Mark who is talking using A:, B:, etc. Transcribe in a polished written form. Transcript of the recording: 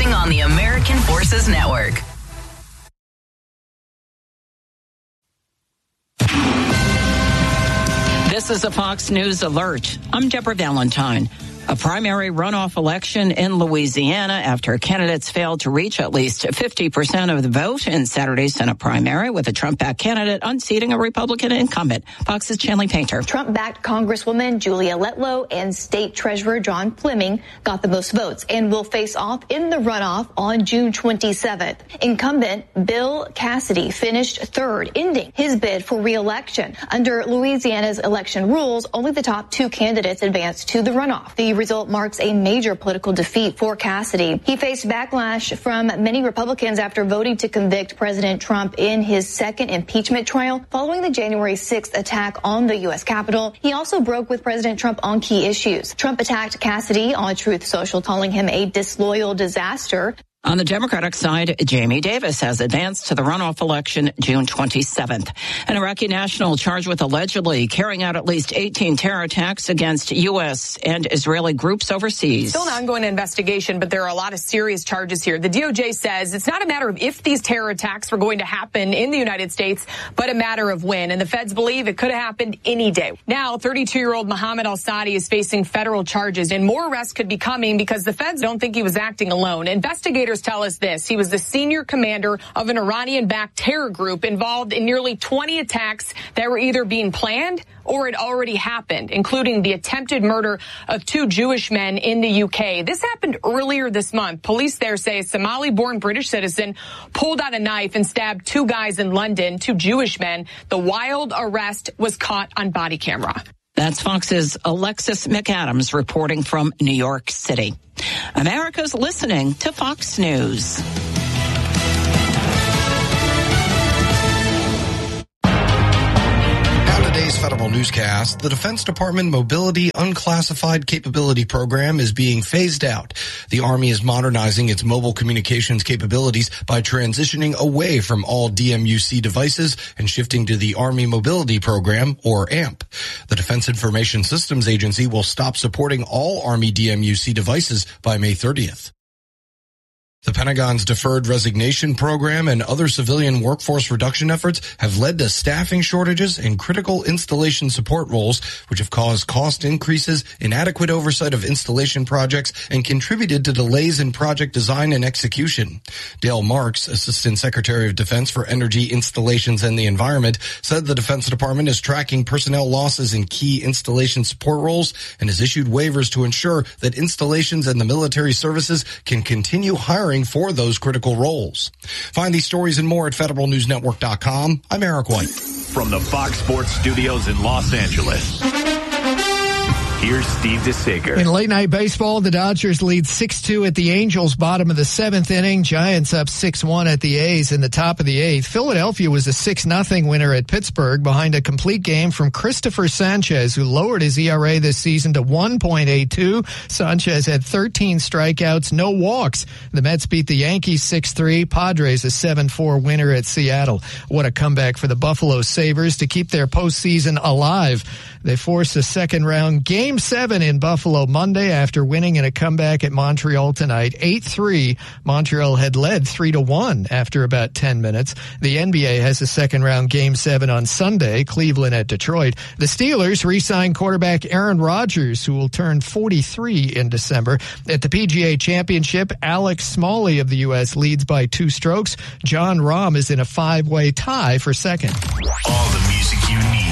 A: Morning on the American Forces Network.
B: This is a Fox News alert. I'm Deborah Valentine. A primary runoff election in Louisiana after candidates failed to reach at least 50% of the vote in Saturday's Senate primary, with a Trump-backed candidate unseating a Republican incumbent. Fox's Chanley Painter.
C: Trump-backed Congresswoman Julia Letlow and State Treasurer John Fleming got the most votes and will face off in the runoff on June 27th. Incumbent Bill Cassidy finished third, ending his bid for re-election. Under Louisiana's election rules, only the top two candidates advanced to the runoff. The result marks a major political defeat for Cassidy. He faced backlash from many Republicans after voting to convict President Trump in his second impeachment trial following the January 6th attack on the U.S. Capitol. He also broke with President Trump on key issues. Trump attacked Cassidy on Truth Social, calling him a disloyal disaster.
B: On the Democratic side, Jamie Davis has advanced to the runoff election June 27th. An Iraqi national charged with allegedly carrying out at least 18 terror attacks against U.S. and Israeli groups overseas.
D: Still an ongoing investigation, but there are a lot of serious charges here. The DOJ says it's not a matter of if these terror attacks were going to happen in the United States, but a matter of when. And the feds believe it could have happened any day. Now, 32-year-old Mohammed al-Sadi is facing federal charges, and more arrests could be coming because the feds don't think he was acting alone. Investigators tell us this. He was the senior commander of an Iranian-backed terror group involved in nearly 20 attacks that were either being planned or had already happened, including the attempted murder of two Jewish men in the UK. This happened earlier this month. Police there say a Somali-born British citizen pulled out a knife and stabbed two guys in London, two Jewish men. The wild arrest was caught on body camera.
B: That's Fox's Alexis McAdams reporting from New York City. America's listening to Fox News.
E: Today's federal newscast, the Defense Department Mobility Unclassified Capability Program is being phased out. The Army is modernizing its mobile communications capabilities by transitioning away from all DMUC devices and shifting to the Army Mobility Program, or AMP. The Defense Information Systems Agency will stop supporting all Army DMUC devices by May 30th. The Pentagon's deferred resignation program and other civilian workforce reduction efforts have led to staffing shortages in critical installation support roles, which have caused cost increases, inadequate oversight of installation projects, and contributed to delays in project design and execution. Dale Marks, Assistant Secretary of Defense for Energy, Installations, and the Environment, said the Defense Department is tracking personnel losses in key installation support roles and has issued waivers to ensure that installations and the military services can continue hiring for those critical roles. Find these stories and more at federalnewsnetwork.com. I'm Eric White.
F: From the Fox Sports Studios in Los Angeles, here's Steve DeSager.
G: In late-night baseball, the Dodgers lead 6-2 at the Angels, bottom of the seventh inning. Giants up 6-1 at the A's in the top of the eighth. Philadelphia was a 6-0 winner at Pittsburgh behind a complete game from Christopher Sanchez, who lowered his ERA this season to 1.82. Sanchez had 13 strikeouts, no walks. The Mets beat the Yankees 6-3. Padres a 7-4 winner at Seattle. What a comeback for the Buffalo Sabres to keep their postseason alive. They forced a second-round Game 7 in Buffalo Monday after winning in a comeback at Montreal tonight, 8-3. Montreal had led 3-1 after about 10 minutes. The NBA has a second-round Game 7 on Sunday, Cleveland at Detroit. The Steelers re-signed quarterback Aaron Rodgers, who will turn 43 in December. At the PGA Championship, Alex Smalley of the U.S. leads by 2 strokes. John Rahm is in a 5-way tie for second.
F: All the music you need